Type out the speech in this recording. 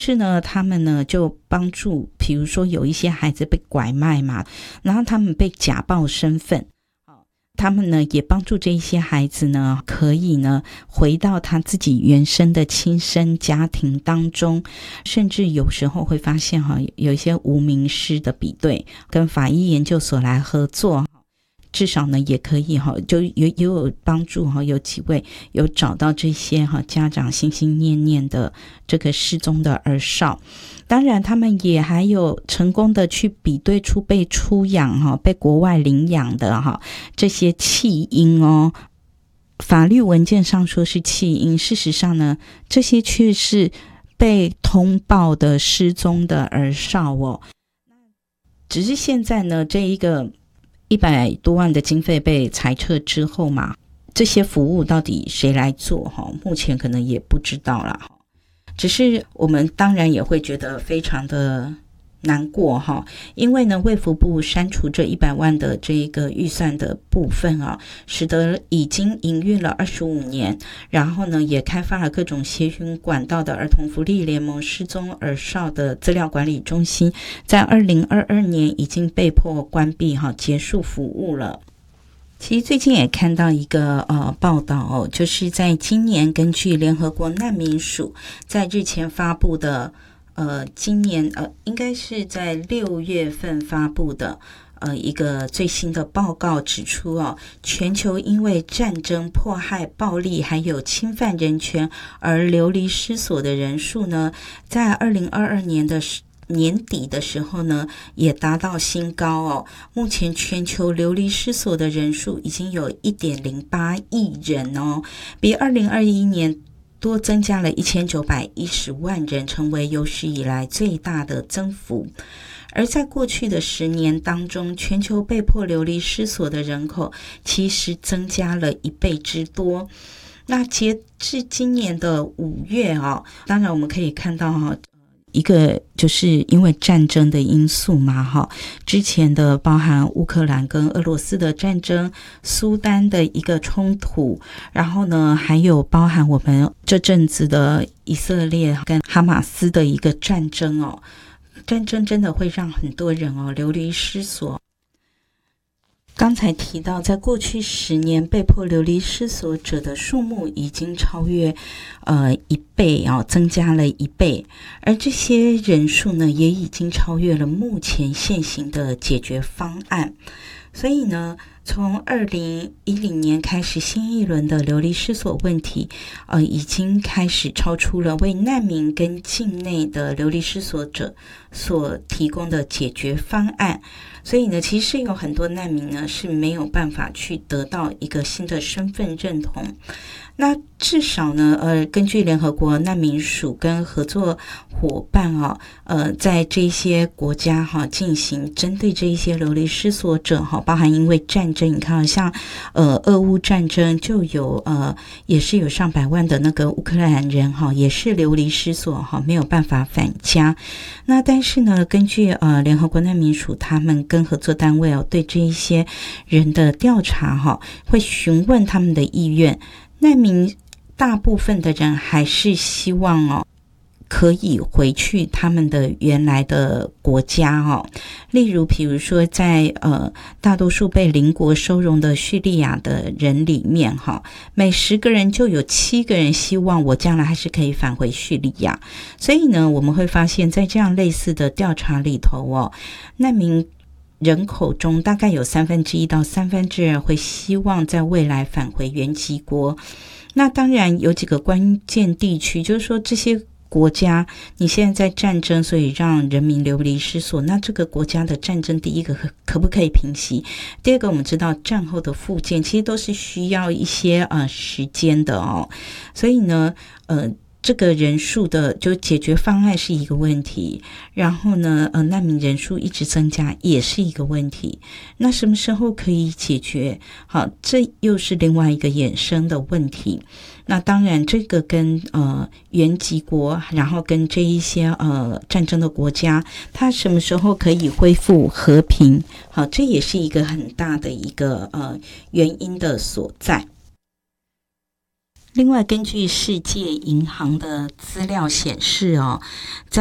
是呢，他们呢就帮助，比如说有一些孩子被拐卖嘛，然后他们被假报身份，他们呢也帮助这一些孩子呢，可以呢回到他自己原生的亲生家庭当中，甚至有时候会发现有一些无名尸的比对，跟法医研究所来合作。至少呢也可以就有帮助有几位有找到这些家长心心念念的这个失踪的儿少。当然他们也还有成功的去比对出被出养被国外领养的这些弃婴法律文件上说是弃婴，事实上呢这些却是被通报的失踪的儿少只是现在呢这一个100多万的经费被裁撤之后嘛，这些服务到底谁来做目前可能也不知道啦。只是我们当然也会觉得非常的难过因为呢卫福部删除这100万的这一个预算的部分使得已经营运了25年，然后呢也开发了各种协寻管道的儿童福利联盟失踪儿少的资料管理中心，在2022年已经被迫关闭结束服务了。其实最近也看到一个报道就是在今年根据联合国难民署在日前发布的今年应该是在6月份发布的一个最新的报告指出全球因为战争、迫害、暴力还有侵犯人权而流离失所的人数呢，在2022年的年底的时候呢也达到新高目前全球流离失所的人数已经有 1.08 亿人比2021年多增加了1910万人，成为有史以来最大的增幅。而在过去的10年当中，全球被迫流离失所的人口其实增加了1倍之多。那截至今年的5月当然我们可以看到一个就是因为战争的因素嘛之前的包含乌克兰跟俄罗斯的战争，苏丹的一个冲突，然后呢还有包含我们这阵子的以色列跟哈马斯的一个战争战争真的会让很多人流离失所。刚才提到在过去10年被迫流离失所者的数目已经超越1倍增加了1倍，而这些人数呢也已经超越了目前现行的解决方案。所以呢从2010年开始，新一轮的流离失所问题已经开始超出了为难民跟境内的流离失所者所提供的解决方案。所以呢其实有很多难民呢是没有办法去得到一个新的身份认同。那至少呢根据联合国难民署跟合作伙伴在这些国家进行针对这一些流离失所者包含因为战争，你看像俄乌战争就有也是有上百万的那个乌克兰人也是流离失所没有办法返家。那但是呢根据联合国难民署他们跟合作单位对这一些人的调查会询问他们的意愿。难民大部分的人还是希望可以回去他们的原来的国家例如比如说在大多数被邻国收容的叙利亚的人里面每10个人就有7个人希望我将来还是可以返回叙利亚。所以呢我们会发现在这样类似的调查里头难民人口中大概有1/3到2/3会希望在未来返回原籍国。那当然有几个关键地区，就是说这些国家你现在在战争，所以让人民流离失所，那这个国家的战争第一个可不可以平息，第二个我们知道战后的复建其实都是需要一些时间的所以呢这个人数的就解决方案是一个问题，然后呢难民人数一直增加也是一个问题。那什么时候可以解决？好，这又是另外一个衍生的问题。那当然这个跟原籍国，然后跟这一些战争的国家，它什么时候可以恢复和平，好，这也是一个很大的一个原因的所在。 另外，根据世界银行的资料显示哦，